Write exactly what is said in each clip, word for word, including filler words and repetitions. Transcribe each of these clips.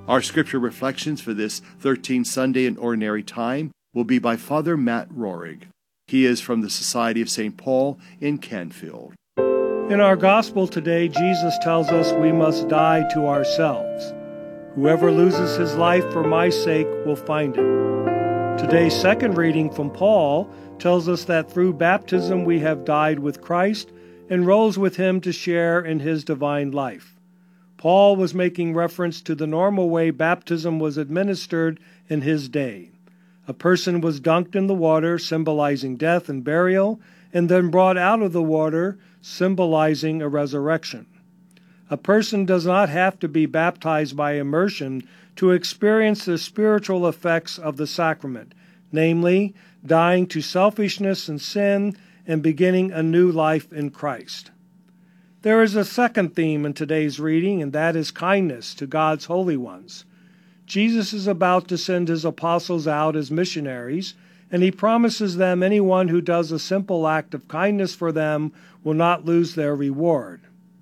Our scripture reflections for this thirteenth Sunday in Ordinary Time will be by Father Matt Rohrig. He is from the Society of Saint Paul in Canfield. In our gospel today, Jesus tells us we must die to ourselves. Whoever loses his life for my sake will find it. Today's second reading from Paul tells us that through baptism we have died with Christ and rose with him to share in his divine life. Paul was making reference to the normal way baptism was administered in his day. A person was dunked in the water, symbolizing death and burial, and then brought out of the water, symbolizing a resurrection. A person does not have to be baptized by immersion to experience the spiritual effects of the sacrament, namely, dying to selfishness and sin and beginning a new life in Christ. There is a second theme in today's reading, and that is kindness to God's holy ones. Jesus is about to send his apostles out as missionaries, and he promises them anyone who does a simple act of kindness for them will not lose their reward.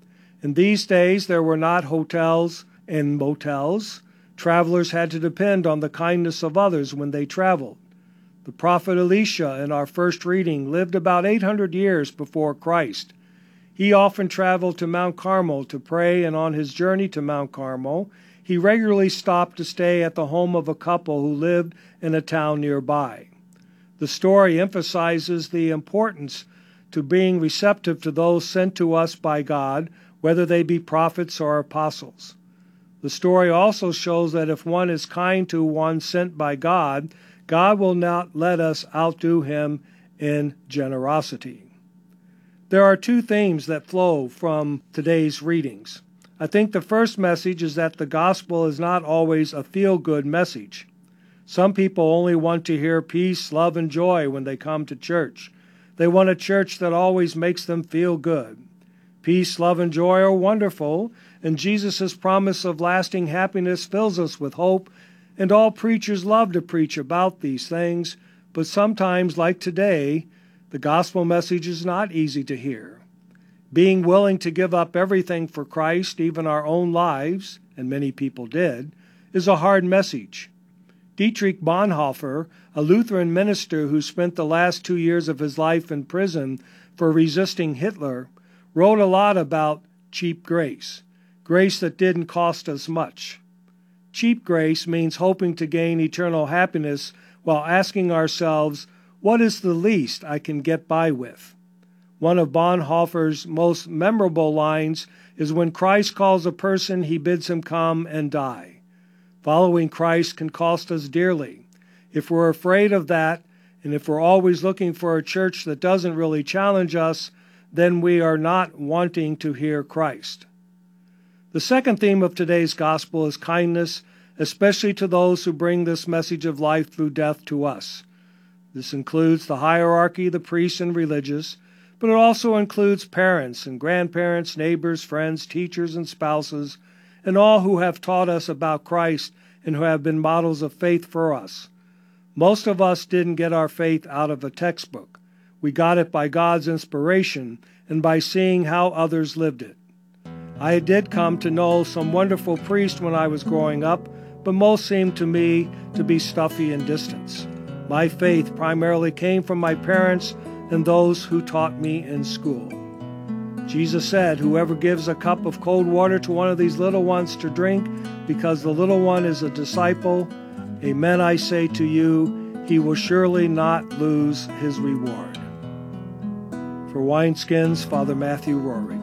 In these days, there were not hotels and motels. Travelers had to depend on the kindness of others when they traveled. The prophet Elisha, in our first reading, lived about eight hundred years before Christ. He often traveled to Mount Carmel to pray, and on his journey to Mount Carmel, he regularly stopped to stay at the home of a couple who lived in a town nearby. The story emphasizes the importance to being receptive to those sent to us by God, whether they be prophets or apostles. The story also shows that if one is kind to one sent by God, God will not let us outdo him in generosity. There are two themes that flow from today's readings. I think the first message is that the gospel is not always a feel-good message. Some people only want to hear peace, love, and joy when they come to church. They want a church that always makes them feel good. Peace, love, and joy are wonderful, and Jesus' promise of lasting happiness fills us with hope, and all preachers love to preach about these things, but sometimes, like today, the gospel message is not easy to hear. Being willing to give up everything for Christ, even our own lives, and many people did, is a hard message. Dietrich Bonhoeffer, a Lutheran minister who spent the last two years of his life in prison for resisting Hitler, wrote a lot about cheap grace, grace that didn't cost us much. Cheap grace means hoping to gain eternal happiness while asking ourselves, what is the least I can get by with? One of Bonhoeffer's most memorable lines is when Christ calls a person, he bids him come and die. Following Christ can cost us dearly. If we're afraid of that, and if we're always looking for a church that doesn't really challenge us, then we are not wanting to hear Christ. The second theme of today's gospel is kindness, especially to those who bring this message of life through death to us. This includes the hierarchy, the priests and religious, but it also includes parents and grandparents, neighbors, friends, teachers and spouses, and all who have taught us about Christ and who have been models of faith for us. Most of us didn't get our faith out of a textbook. We got it by God's inspiration and by seeing how others lived it. I did come to know some wonderful priests when I was growing up, but most seemed to me to be stuffy and distant. My faith primarily came from my parents and those who taught me in school. Jesus said, whoever gives a cup of cold water to one of these little ones to drink, because the little one is a disciple, amen, I say to you, he will surely not lose his reward. For Wineskins, Father Matthew Rohrig.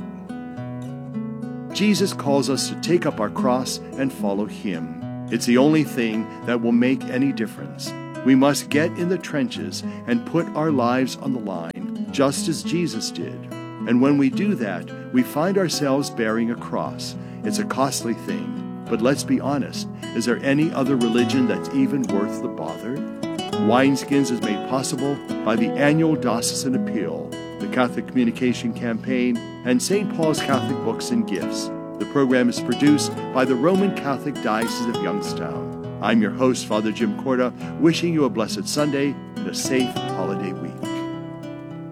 Jesus calls us to take up our cross and follow him. It's the only thing that will make any difference. We must get in the trenches and put our lives on the line, just as Jesus did. And when we do that, we find ourselves bearing a cross. It's a costly thing, but let's be honest, is there any other religion that's even worth the bother? Wineskins is made possible by the annual Diocesan Appeal, the Catholic Communication Campaign, and Saint Paul's Catholic Books and Gifts. The program is produced by the Roman Catholic Diocese of Youngstown. I'm your host, Father Jim Corda, wishing you a blessed Sunday and a safe holiday week.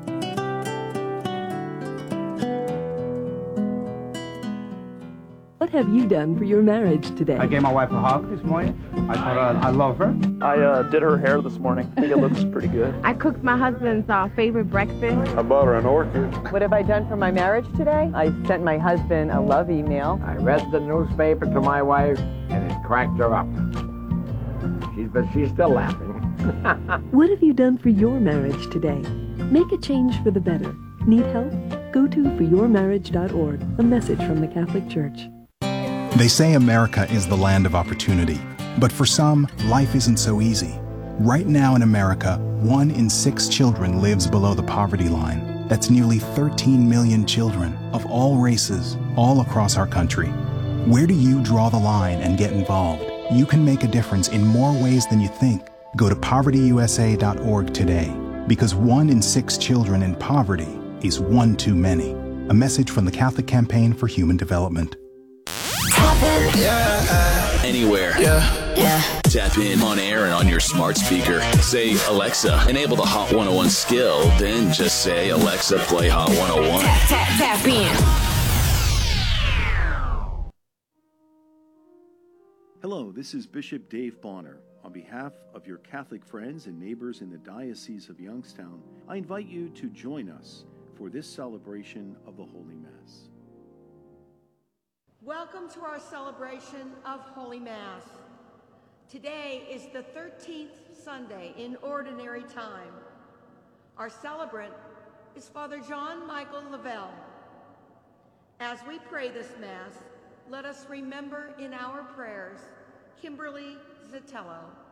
What have you done for your marriage today? I gave my wife a hug this morning. I told her I love her. I uh, did her hair this morning. I think it looks pretty good. I cooked my husband's uh, favorite breakfast. I bought her an orchid. What have I done for my marriage today? I sent my husband a love email. I read the newspaper to my wife, and it cracked her up. She's, but she's still laughing. What have you done for your marriage today? Make a change for the better. Need help? Go to for your marriage dot org, a message from the Catholic Church. They say America is the land of opportunity, but for some, life isn't so easy. Right now in America, one in six children lives below the poverty line. That's nearly thirteen million children of all races, all across our country. Where do you draw the line and get involved? You can make a difference in more ways than you think. Go to poverty U S A dot org today, because one in six children in poverty is one too many. A message from the Catholic Campaign for Human Development. Tap in. Yeah. Anywhere. Yeah. Yeah. Tap in on air and on your smart speaker. Say, Alexa, enable the Hot one oh one skill. Then just say, Alexa, play Hot one oh one. Tap, tap, tap in. Hello, this is Bishop Dave Bonner. On behalf of your Catholic friends and neighbors in the Diocese of Youngstown, I invite you to join us for this celebration of the Holy Mass. Welcome to our celebration of Holy Mass. Today is the thirteenth Sunday in Ordinary Time. Our celebrant is Father John Michael Lavelle. As we pray this Mass, let us remember in our prayers Kimberly Zatello.